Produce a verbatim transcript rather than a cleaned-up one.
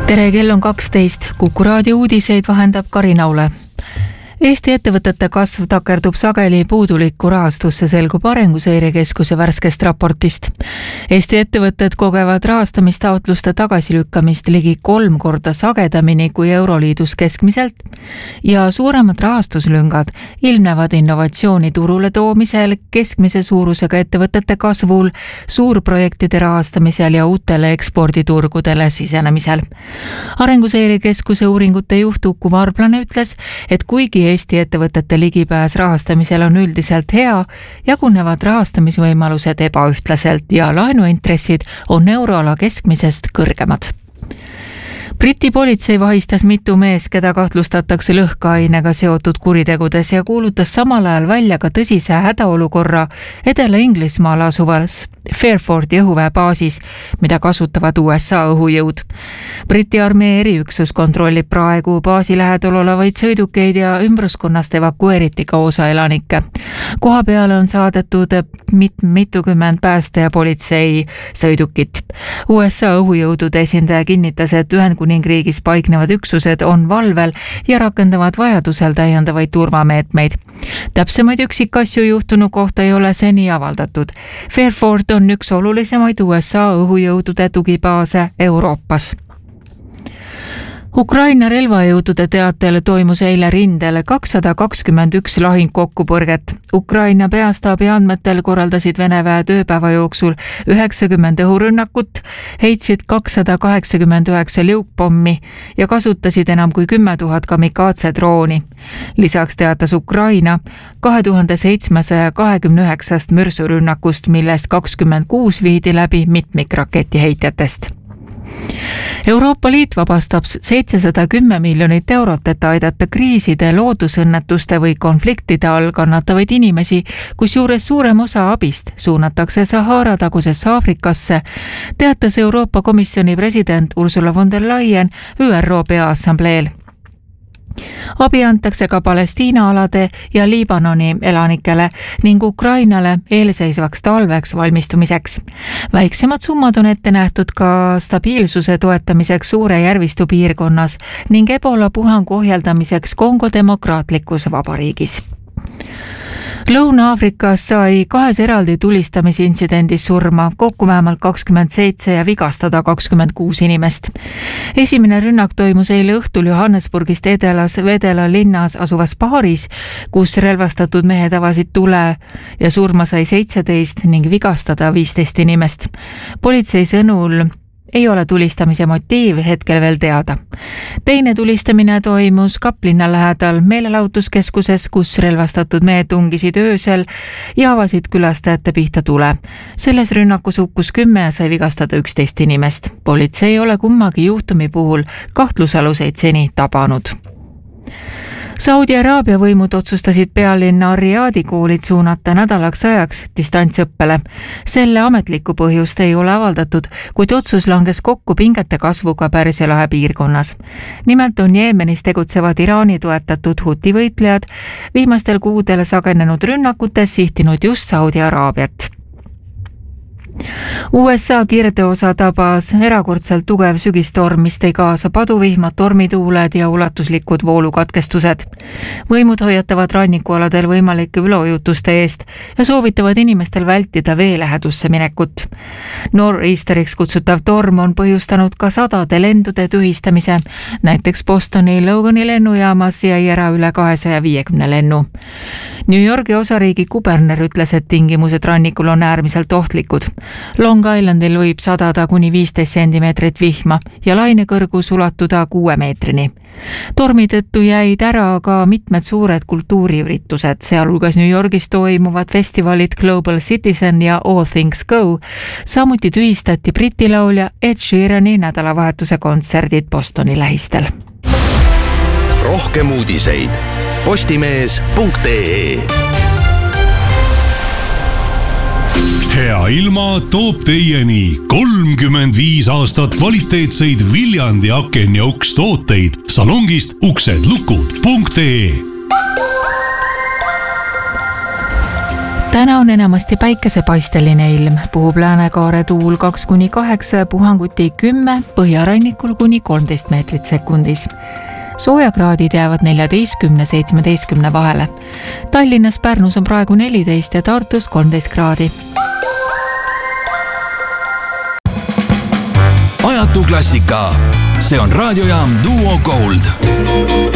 tere, kell on kaksteist. Kuku raadio uudiseid vahendab Karin Aule. Eesti ettevõtete kasv takerdub sageli puudulikku rahastusse, selgub Arenguseire Keskuse värskest raportist. Eesti ettevõtted kogevad rahastamistaotluste tagasilükkamist ligi kolm korda sagedamini kui Euroliidus keskmiselt ja suuremad rahastuslüngad ilmnevad innovatsiooni turule toomisel, keskmise suurusega ettevõtete kasvul, suurprojektide rahastamisel ja uutele eksporditurgudele sisenemisel. Arenguseire Keskuse uuringute juht Uku Varblane ütles, et kuigi Eesti ettevõtete ligipääs rahastamisel on üldiselt hea, jagunevad rahastamisvõimalused ebaühtlaselt ja laenuintressid on euroala keskmisest kõrgemad. Briti politsei vahistas mitu mees, keda kahtlustatakse lõhkeainega seotud kuritegudes ja kuulutas samal ajal välja ka tõsise hädaolukorra Edela-Inglismaal asuvas Fairfordi õhuväebaasis, mida kasutavad U S A õhujõud. Briti armee eriüksus kontrollib praegu baasi lähedal olevaid sõidukeid ja ümbruskonnast evakueeriti ka osa elanikke. Koha peale on saadetud mit, mitukümmend pääste ja politsei sõidukit. U S A õhujõudude esindaja kinnitas, et Ühendkuningriigis paiknevad üksused on valvel ja rakendavad vajadusel täiendavaid turvameetmeid. Täpsemaid üksikasju juhtunu kohta ei ole seni avaldatud. Fairford on üks olulisemaid U S A õhujõudude tugibaase Euroopas. Ukraina relvajõudude teatel toimus eile rindel kakssada kakskümmend üks lahingkokkupõrget. Ukraina peastaabi andmetel korraldasid Vene väed ööpäeva jooksul üheksakümmend õhurünnakut, heitsid kakssada kaheksakümmend üheksa liukpommi ja kasutasid enam kui kümme tuhat kamikaatse drooni. Lisaks teatas Ukraina kahe tuhande seitsmesaja kahekümne üheksast mürsurünnakust, millest kakskümmend kuus viidi läbi mitmikraketiheitjatest. Euroopa Liit vabastab seitsesada kümme miljonit eurot, et aidata kriiside, loodusõnnetuste või konfliktide all kannatavaid inimesi, kusjuures suurem osa abist suunatakse Sahara tagusesse Aafrikasse, teatas Euroopa Komisjoni president Ursula von der Leyen Ü R O Peaassambleel. Abi antakse ka Palestiina alade ja Liibanoni elanikele ning Ukrainale eelseisvaks talveks valmistumiseks. Väiksemad summad on ette nähtud ka stabiilsuse toetamiseks Suure järvistu piirkonnas ning Ebola puhangu ohjeldamiseks Kongo demokraatlikus vabariigis. Lõuna-Aafrikas sai kahes eraldi tulistamisintsidendis surma kokku vähemalt kakskümmend seitse ja vigastada kakskümmend kuus inimest. Esimene rünnak toimus eile õhtul Johannesburgist edelas Vedela linnas asuvas baaris, kus relvastatud mehed avasid tule ja surma sai seitseteist ning vigastada viisteist inimest. Politsei sõnul ei ole tulistamise motiiv hetkel veel teada. Teine tulistamine toimus Kaplinna lähedal meelelahutuskeskuses, kus relvastatud mehed tungisid öösel ja avasid külastajate pihta tule. Selles rünnakus hukkus kümme ja sai vigastada üksteist inimest. Politsei ei ole kummagi juhtumi puhul kahtlusaluseid seni tabanud. Saudi Araabia võimud otsustasid pealinna Riadi koolid suunata nädalaks ajaks distantsõppele. Selle ametlikku põhjust ei ole avaldatud, kuid otsus langes kokku pingete kasvuga Pärsia lahe piirkonnas. Nimelt on Jeemenis tegutsevad Iraani toetatud Huti võitlejad viimastel kuudel sagenenud rünnakutes sihtinud just Saudi Araabiat. U S A kirdeosa tabas erakordselt tugev sügistorm, mis tõi kaasa paduvihmad, tormituuled ja ulatuslikud voolukatkestused. Võimud hoiatavad rannikualadel võimalike üleujutuste eest ja soovitavad inimestel vältida veelähedusse minekut. Nor'easteriks kutsutav torm on põhjustanud ka sadade lendude tühistamise, näiteks Bostoni Logani lennujaamas jäi ära üle kahesaja viiekümne lennu. New Yorgi osariigi kuberner ütles, et tingimused rannikul on äärmiselt ohtlikud. Long Islandil võib sadada kuni viisteist sentimeetrit vihma ja lainekõrgus ulatuda kuue meetrini. Tormi tõttu jäid ära ka mitmed suured kultuuriüritused, sealhulgas New Yorgis toimuvad festivalid Global Citizen ja All Things Go. Samuti tühistati Briti laulja Ed Sheerani nädalavahetuse kontserdid Bostoni lähistel. Rohkem uudiseid postimees punkt ee. Hea ilma toob teieni kolmkümmend viis aastat kvaliteetseid Viljandi aken ja uks tooteid salongist uksedlukud punkt ee. täna on enamasti päikesepaisteline ilm, puhub Lääne-Kaare tuul kaks kuni kaheksa, puhanguti kümme, põhjarannikul kuni kolmteist meetrit sekundis. Soojakraadid jäävad neljateistkümne seitsmeteistkümne vahele. Tallinnas, Pärnus on praegu neliteist ja Tartus kolmteist kraadi. Ajatu klassika. See on raadiojaam Duo Gold.